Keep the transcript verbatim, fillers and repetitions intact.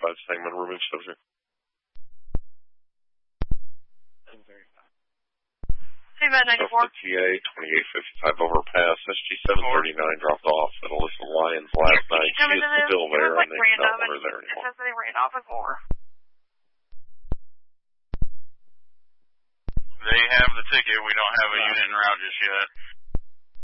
thirty-five, Sangamon, remove subject. Hey, Med ninety-four. T A twenty-eight fifty-five overpass. S G seven thirty-nine dropped off at Alyssa Lyons last night. She is still there, like and they don't random, want her there and anymore. it says they ran off before. They have the ticket. We don't have a unit en route just yet.